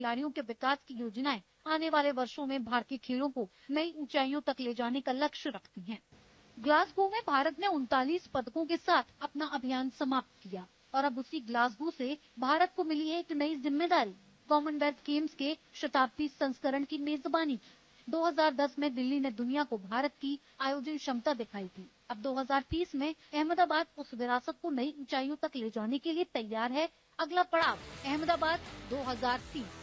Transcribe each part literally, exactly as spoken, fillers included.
खिलाड़ियों के विकास की योजनाएं आने वाले वर्षों में भारतीय खेलों को नई ऊंचाइयों तक ले जाने का लक्ष्य रखती हैं। ग्लासगो में भारत ने उनतालीस पदकों के साथ अपना अभियान समाप्त किया और अब उसी ग्लासगो से भारत को मिली है एक नई जिम्मेदारी, कॉमनवेल्थ गेम्स के शताब्दी संस्करण की मेजबानी की। दो हज़ार दस में दिल्ली ने दुनिया को भारत की आयोजन क्षमता दिखाई थी। अब दो हज़ार तीस में अहमदाबाद उस विरासत को नई ऊंचाइयों तक ले जाने के लिए तैयार है। अगला पड़ाव अहमदाबाद दो हज़ार तीस।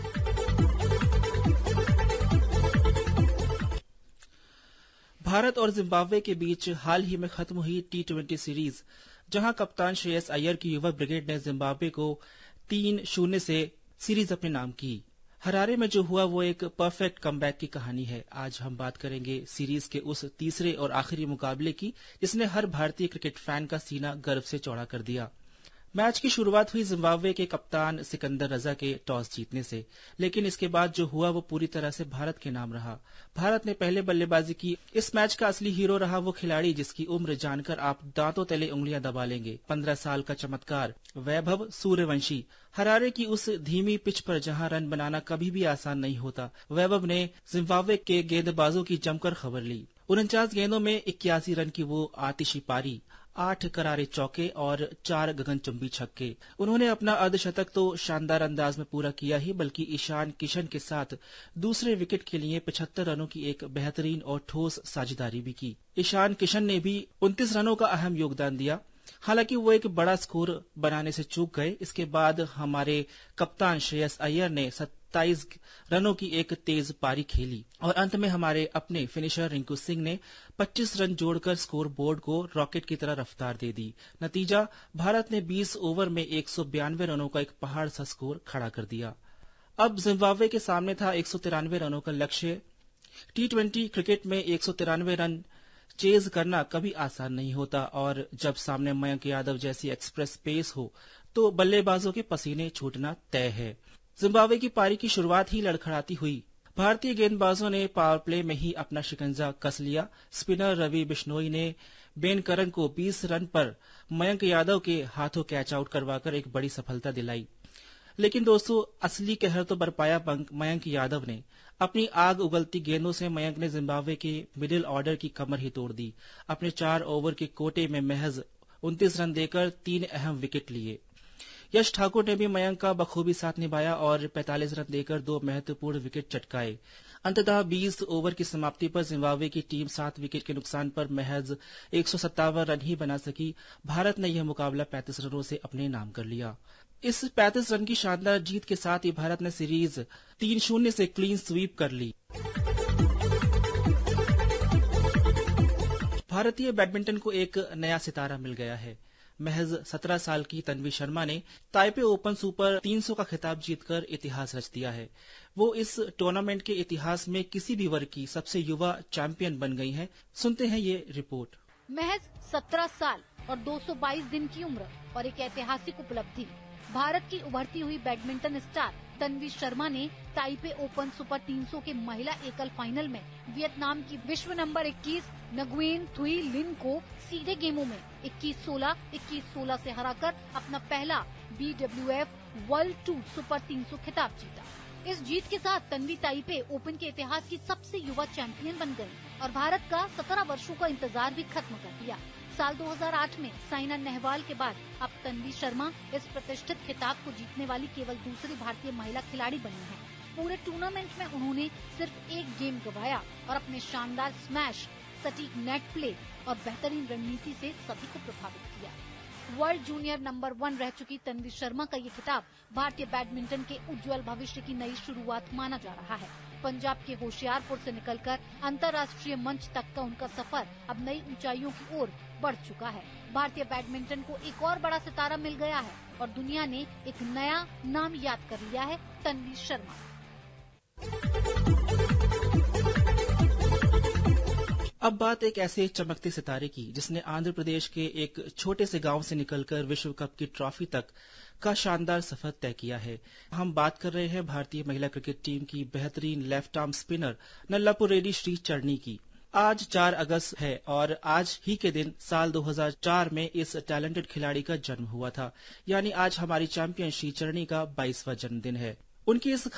भारत और जिम्बाब्वे के बीच हाल ही में खत्म हुई टी ट्वेंटी सीरीज, जहां कप्तान श्रेयस अय्यर की युवा ब्रिगेड ने जिम्बाब्वे को तीन शून्य से सीरीज अपने नाम की। हरारे में जो हुआ वो एक परफेक्ट कमबैक की कहानी है। आज हम बात करेंगे सीरीज के उस तीसरे और आखिरी मुकाबले की, जिसने हर भारतीय क्रिकेट फैन का सीना गर्व से चौड़ा कर दिया। मैच की शुरुआत हुई जिम्बाब्वे के कप्तान सिकंदर रजा के टॉस जीतने से, लेकिन इसके बाद जो हुआ वो पूरी तरह से भारत के नाम रहा। भारत ने पहले बल्लेबाजी की। इस मैच का असली हीरो रहा वो खिलाड़ी जिसकी उम्र जानकर आप दांतों तले उंगलियां दबा लेंगे। पंद्रह साल का चमत्कार वैभव सूर्यवंशी। हरारे की उस धीमी पिच पर जहां रन बनाना कभी भी आसान नहीं होता, वैभव ने जिम्बाब्वे के गेंदबाजों की जमकर खबर ली। उनचास गेंदों में इक्यासी रन की वो आतिशी पारी, आठ करारे चौके और चार गगनचुंबी छक्के। उन्होंने अपना अर्धशतक तो शानदार अंदाज में पूरा किया ही, बल्कि ईशान किशन के साथ दूसरे विकेट के लिए पचहत्तर रनों की एक बेहतरीन और ठोस साझेदारी भी की। ईशान किशन ने भी उनतीस रनों का अहम योगदान दिया। हालांकि वो एक बड़ा स्कोर बनाने से चूक गए। इसके बाद हमारे कप्तान श्रेयस अय्यर ने सत्ताईस रनों की एक तेज पारी खेली और अंत में हमारे अपने फिनिशर रिंकू सिंह ने पच्चीस रन जोड़कर स्कोर बोर्ड को रॉकेट की तरह रफ्तार दे दी। नतीजा, भारत ने बीस ओवर में एक सौ बयानवे रनों का एक पहाड़ सा स्कोर खड़ा कर दिया। अब जिम्बाब्वे के सामने था एक सौ तिरानवे रनों का लक्ष्य। टी ट्वेंटी क्रिकेट में एक सौ तिरानवे रन चेज करना कभी आसान नहीं होता और जब सामने मयंक यादव जैसी एक्सप्रेस पेस हो तो बल्लेबाजों के पसीने छूटना तय है। जिम्बाब्वे की पारी की शुरुआत ही लड़खड़ाती हुई। भारतीय गेंदबाजों ने पावर प्ले में ही अपना शिकंजा कस लिया। स्पिनर रवि बिश्नोई ने बेन करन को बीस रन पर मयंक यादव के हाथों कैच आउट करवाकर एक बड़ी सफलता दिलाई। लेकिन दोस्तों, असली कहर तो बरपाया मयंक यादव ने। अपनी आग उगलती गेंदों से मयंक ने जिम्बाब्वे के मिडिल ऑर्डर की कमर ही तोड़ दी। अपने चार ओवर के कोटे में महज उनतीस रन देकर तीन अहम विकेट लिए। यश ठाकुर ने भी मयंक का बखूबी साथ निभाया और पैंतालीस रन देकर दो महत्वपूर्ण विकेट चटकाए। अंततः बीस ओवर की समाप्ति पर जिम्बाब्वे की टीम सात विकेट के नुकसान पर महज एक सौ सत्तावन रन ही बना सकी। भारत ने यह मुकाबला पैंतीस रनों से अपने नाम कर लिया। इस पैंतीस रन की शानदार जीत के साथ ही भारत ने सीरीज तीन शून्य से क्लीन स्वीप कर ली। भारतीय बैडमिंटन को एक नया सितारा मिल गया है। महज सत्रह साल की तन्वी शर्मा ने ताइपे ओपन सुपर तीन सौ का खिताब जीतकर इतिहास रच दिया है। वो इस टूर्नामेंट के इतिहास में किसी भी वर्ग की सबसे युवा चैंपियन बन गई हैं। सुनते हैं ये रिपोर्ट। महज सत्रह साल और दो सौ बाईस दिन की उम्र और एक ऐतिहासिक उपलब्धि। भारत की उभरती हुई बैडमिंटन स्टार तन्वी शर्मा ने ताइपे ओपन सुपर तीन सौ के महिला एकल फाइनल में वियतनाम की विश्व नंबर इक्कीस नगुएन थुई लिन को सीधे गेमों में इक्कीस सोलह, इक्कीस सोलह से हराकर अपना पहला B W F world tour super तीन सौ खिताब जीता। इस जीत के साथ तन्वी ताइपे ओपन के इतिहास की सबसे युवा चैंपियन बन गई और भारत का सत्रह वर्षों का इंतजार भी खत्म कर दिया। साल दो हज़ार आठ में साइना नेहवाल के बाद अब तन्वी शर्मा इस प्रतिष्ठित खिताब को जीतने वाली केवल दूसरी भारतीय महिला खिलाड़ी बनी है। पूरे टूर्नामेंट में उन्होंने सिर्फ एक गेम गंवाया और अपने शानदार स्मैश, सटीक नेट प्ले और बेहतरीन रणनीति से सभी को प्रभावित किया। वर्ल्ड जूनियर नंबर वन रह चुकी तन्वी शर्मा का ये खिताब भारतीय बैडमिंटन के उज्जवल भविष्य की नई शुरुआत माना जा रहा है। पंजाब के होशियारपुर से निकलकर अंतर्राष्ट्रीय मंच तक का उनका सफर अब नई ऊंचाइयों की ओर बढ़ चुका है। भारतीय बैडमिंटन को एक और बड़ा सितारा मिल गया है और दुनिया ने एक नया नाम याद कर लिया है, तन्वी शर्मा। अब बात एक ऐसे चमकते सितारे की जिसने आंध्र प्रदेश के एक छोटे से गांव से निकलकर विश्व कप की ट्रॉफी तक का शानदार सफर तय किया है। हम बात कर रहे हैं भारतीय महिला क्रिकेट टीम की बेहतरीन left arm spinner नल्लापुर Reddy Shri चरनी की। आज चार अगस्त है और आज ही के दिन साल दो हज़ार चार में इस टैलेंटेड खिलाड़ी का जन्म हुआ था। यानी आज हमारी चैंपियन श्री चरनी का बाईसवां जन्मदिन है। उनकी इस